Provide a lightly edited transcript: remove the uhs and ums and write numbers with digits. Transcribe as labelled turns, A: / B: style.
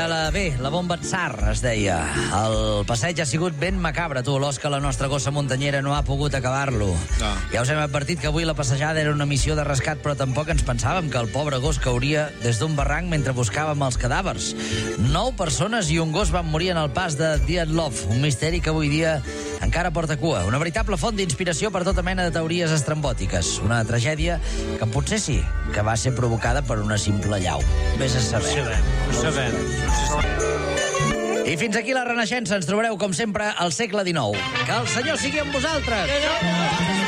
A: la bomba Tsar, es deia. El passeig ha sigut ben macabre, tu. L'os que la nostra gossa muntanyera no ha pogut acabar-lo.
B: No.
A: Ja us hem advertit que avui la passejada era una missió de rescat, però tampoc ens pensàvem que el pobre gos cauria des d'un barranc mentre buscàvem els cadàvers. 9 persones i un gos van morir en el pas de Dyatlov, un misteri que avui dia encara porta cua. Una veritable font d'inspiració per tota mena de teories estrambòtiques. Una tragèdia que potser sí, que va ser provocada per una simple llau. Vés a saber.
B: Ho sabem.
A: I fins aquí la Renaixença. Ens trobareu, com sempre, al segle XIX. Que el Senyor sigui amb vosaltres!